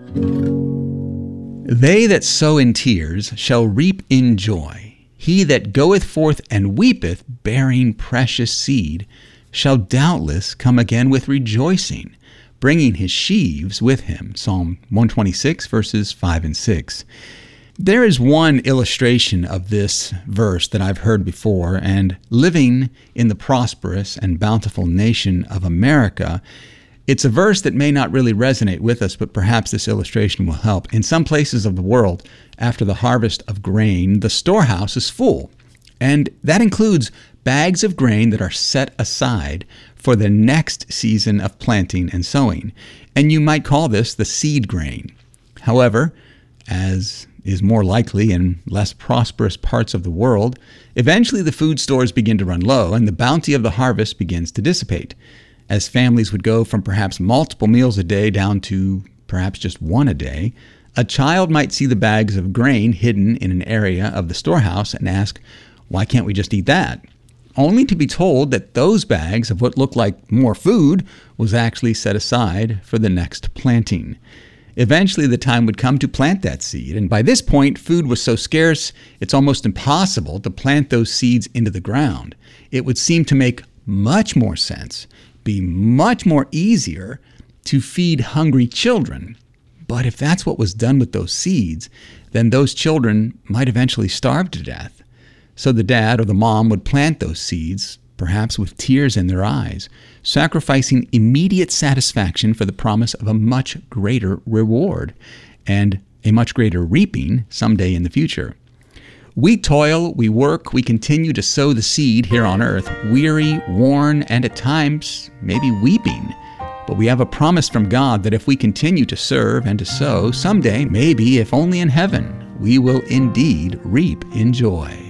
They that sow in tears shall reap in joy. He that goeth forth and weepeth, bearing precious seed, shall doubtless come again with rejoicing, bringing his sheaves with him. Psalm 126, verses 5 and 6. There is one illustration of this verse that I've heard before, and living in the prosperous and bountiful nation of America, it's a verse that may not really resonate with us, but perhaps this illustration will help. In some places of the world, after the harvest of grain, the storehouse is full, and that includes bags of grain that are set aside for the next season of planting and sowing. And you might call this the seed grain. However, as is more likely in less prosperous parts of the world, eventually the food stores begin to run low and the bounty of the harvest begins to dissipate. As families would go from perhaps multiple meals a day down to perhaps just one a day, a child might see the bags of grain hidden in an area of the storehouse and ask, why can't we just eat that? Only to be told that those bags of what looked like more food was actually set aside for the next planting. Eventually, the time would come to plant that seed, and by this point, food was so scarce, it's almost impossible to plant those seeds into the ground. It would seem to make much more sense, be much more easier to feed hungry children. But if that's what was done with those seeds, then those children might eventually starve to death. So the dad or the mom would plant those seeds, perhaps with tears in their eyes, sacrificing immediate satisfaction for the promise of a much greater reward and a much greater reaping someday in the future. We toil, we work, we continue to sow the seed here on earth, weary, worn, and at times maybe weeping. But we have a promise from God that if we continue to serve and to sow, someday, maybe if only in heaven, we will indeed reap in joy.